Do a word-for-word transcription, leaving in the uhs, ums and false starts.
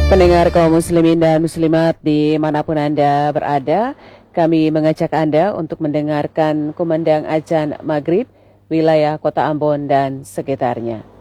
Pendengar kaum muslimin dan muslimat dimanapun Anda berada, kami mengajak Anda untuk mendengarkan kumandang azan maghrib wilayah Kota Ambon dan sekitarnya.